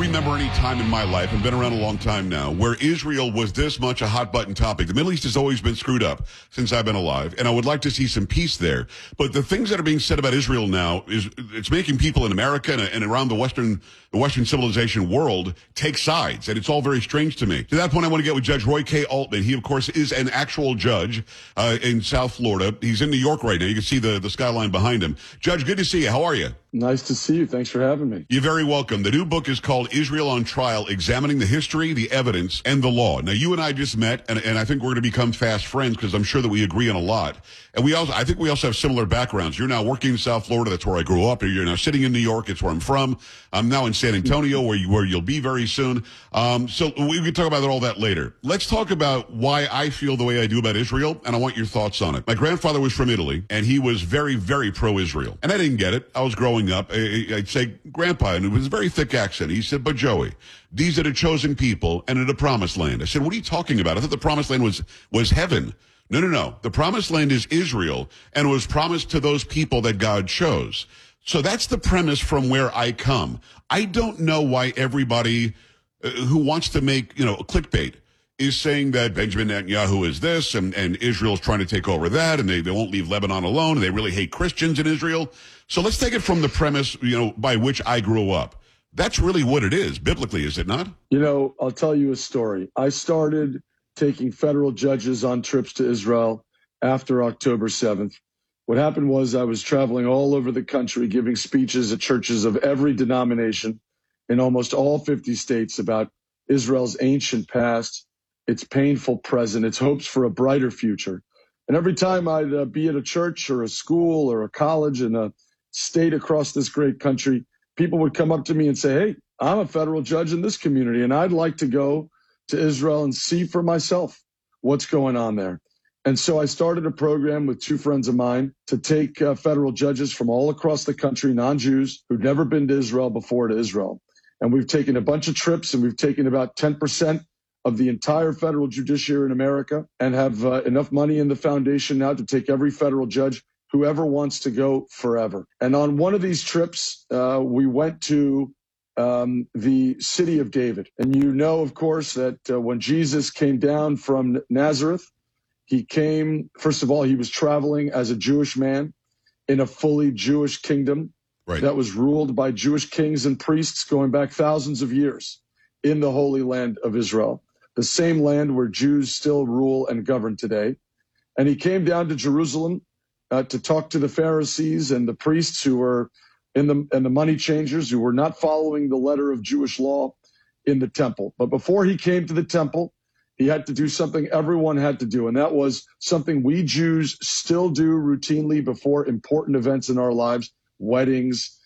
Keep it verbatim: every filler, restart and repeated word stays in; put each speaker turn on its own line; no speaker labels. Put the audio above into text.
remember any time in my life, I've been around a long time now, where Israel was this much a hot-button topic. The Middle East has always been screwed up since I've been alive, and I would like to see some peace there. But the things that are being said about Israel now, is it's making people in America and, and around the Western the Western civilization world take sides, and it's all very strange to me. To that point, I want to get with Judge Roy K. Altman. He, of course, is an actual judge uh, in South Florida. He's in New York right now. You can see the, the skyline behind him. Judge, good to see you. How are you?
Nice to see you. Thanks for having me.
You're very welcome. The new book is called Israel on Trial, Examining the History, the Evidence, and the Law. Now, you and I just met, and, and I think we're going to become fast friends because I'm sure that we agree on a lot. And we also, I think we also have similar backgrounds. You're now working in South Florida. That's where I grew up. You're now sitting in New York. It's where I'm from. I'm now in San Antonio, where, you, where you'll be very soon. Um, so we can talk about all that later. Let's talk about why I feel the way I do about Israel, and I want your thoughts on it. My grandfather was from Italy, and he was very, very pro-Israel. And I didn't get it. I was growing up. I, I'd say, Grandpa, and it was a very thick accent. He said, but Joey, these are the chosen people and in the promised land. I said, what are you talking about? I thought the promised land was, was heaven. No, no, no. The promised land is Israel, and it was promised to those people that God chose. So that's the premise from where I come. I don't know why everybody uh, who wants to make, you know, clickbait is saying that Benjamin Netanyahu is this and, and Israel's trying to take over that, and they, they won't leave Lebanon alone, and they really hate Christians in Israel. So let's take it from the premise, you know, by which I grew up. That's really what it is, biblically, is it not?
You know, I'll tell you a story. I started taking federal judges on trips to Israel after October seventh. What happened was I was traveling all over the country, giving speeches at churches of every denomination in almost all fifty states about Israel's ancient past, its painful present, its hopes for a brighter future. And every time I'd uh, be at a church or a school or a college in a state across this great country, people would come up to me and say, hey, I'm a federal judge in this community, and I'd like to go to Israel and see for myself what's going on there. And so I started a program with two friends of mine to take uh, federal judges from all across the country, non-Jews, who'd never been to Israel before, to Israel. And we've taken a bunch of trips, and we've taken about ten percent of the entire federal judiciary in America, and have uh, enough money in the foundation now to take every federal judge whoever wants to go forever. And on one of these trips, uh, we went to um, the city of David. And you know, of course, that uh, when Jesus came down from Nazareth, he came, first of all, he was traveling as a Jewish man in a fully Jewish kingdom right. that was ruled by Jewish kings and priests going back thousands of years in the Holy Land of Israel, the same land where Jews still rule and govern today. And he came down to Jerusalem uh, to talk to the Pharisees and the priests who were in the, and the money changers who were not following the letter of Jewish law in the temple. But before he came to the temple, he had to do something everyone had to do, and that was something we Jews still do routinely before important events in our lives, weddings,